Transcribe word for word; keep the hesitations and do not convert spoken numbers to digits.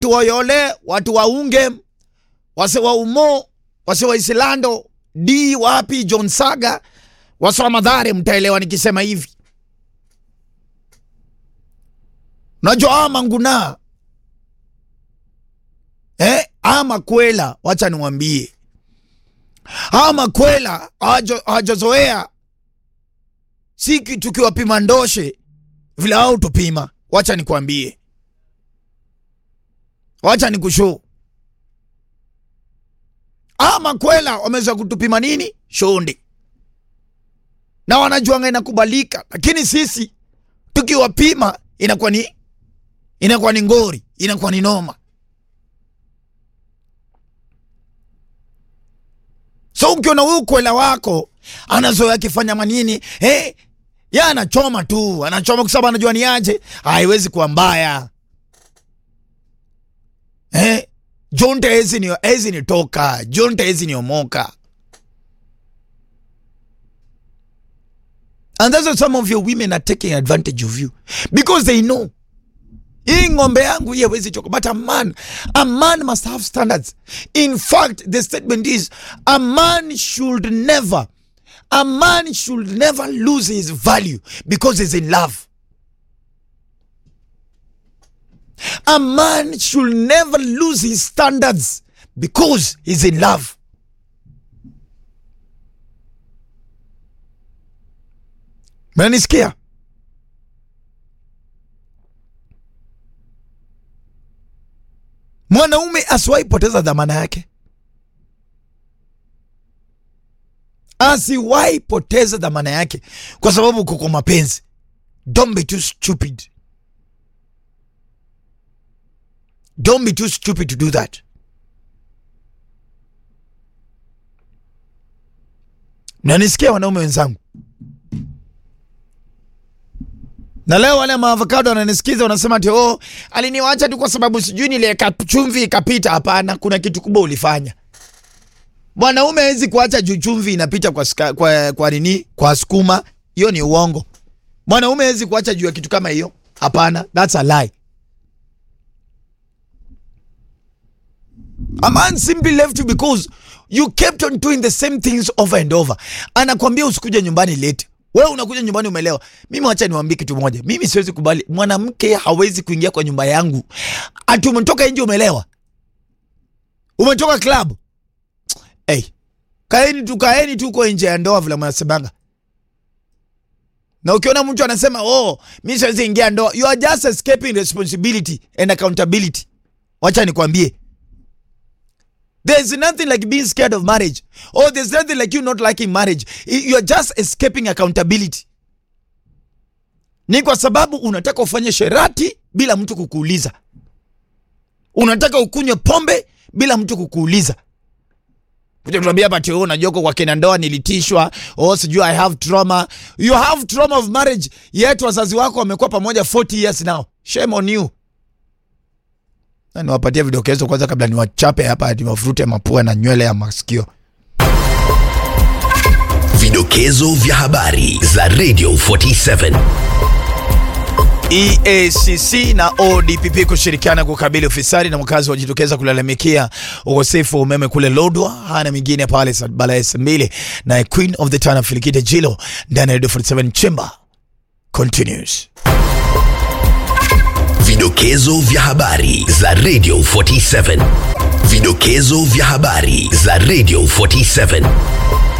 watu wa Yole, watu wa Unge, wase wa Umo, wase wa Isilando, D wapi, John Saga, wase wa Madhare, mtaelewa nikisema hivi. Unajua ama nguna eh ama kwela, wacha niwaambie. Ama kwela hajazoea siki tukiwapima ndoshe vile hao tupima. Wacha nikwambie. Wacha nikushow. Ama kwela wameweza kutupima nini? Shonde. Na wanajua inakubalika, lakini sisi tukiwapima inakuwa ni inakuwa ni ngori, inakuwa ni noma. So ukiona huyu kwela wako anazoea akifanya manini, eh, ya anachoma tu, anachoma kwa sababu anajua ni aje, haiwezi kuwa mbaya. Eh, jonte hezi ni hezi ni toka, jonte hezi ni omoka. And that's why some of your women are taking advantage of you because they know hii ngombe yangu hii hawezi choka. But a man, a man must have standards. In fact, the statement is a man should never, a man should never lose his value because he's in love. A man should never lose his standards because he's in love. Mnanisikia? Mwanaume asiwahi poteza dhamana yake. Asiwahi poteza dhamana yake kwa sababu kuko mapenzi. Don't be too stupid. Don't be too stupid to do that. Mnanisikia wanaume wenzangu? Na leo wale maavocado wananisikiza wanasema ati oh, aliniwacha tu kwa sababu sijui niliweka chumvi ikapita. Hapana, kuna kitu kubwa ulifanya. Mwanaume hawezi kuacha juu chumvi inapita kwa ska, kwa kwa nini? Kwa sukuma. Hiyo ni uongo. Mwanaume hawezi kuacha juu ya kitu kama hiyo. Hapana, that's a lie. A man simply left you because you kept on doing the same things over and over. Anakuambia usikuje nyumbani late. Wewe unakuja nyumbani umelewa. Mimi wacha niwaambie kitu moja. Mimi siwezi kubali. Mwanamke hawezi kuingia kwa nyumba yangu ati umetoka nje umelewa. Umetoka club. Hey. Kaeni tu kaeni tu kwa nje ya ndoa vile mnasemanga. Na ukiona mtu anasema, "Oh, mimi siwezi ingia ndoa." You are just escaping responsibility and accountability. Wacha nikwambie. There's nothing like being scared of marriage. Or there's nothing like you not liking marriage. You're just escaping accountability. Ni kwa sababu unataka ufanye sherati bila mtu kukuuliza. Unataka ukunywe pombe bila mtu kukuuliza. Kutuambia bati wewe unajua kwa kina ndoa nilitishwa, oh sijui I have trauma. You have trauma of marriage. Yet wazazi wako wamekuwa pamoja forty years now. Shame on you. Na niwapatie vidokezo kwanza kabla niwachape hapa hadi mafurute mapua na nywele ya masikio. Vidokezo vya habari za Radio forty-seven. E A C C na O D P P kushirikiana kukabili ufisadi na wakazi wajitokeza kulalamikia ukosefu wa umeme kule Lodwar. Hana mingine pale Bala S mbili na Queen of the Town Filikita Jilo ndani ya Radio forty-seven Chamber continues. Vidokezo vya habari za Radio forty-seven. Vidokezo vya habari za Radio forty-seven.